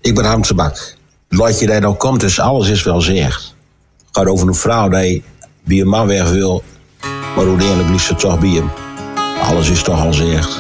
Ik ben Hamsebak. Laat je daar nou komt, dus alles is wel gezegd. Het gaat over een vrouw die bij een man weg wil, maar uiteindelijk blijft ze toch bij hem. Alles is toch al gezegd.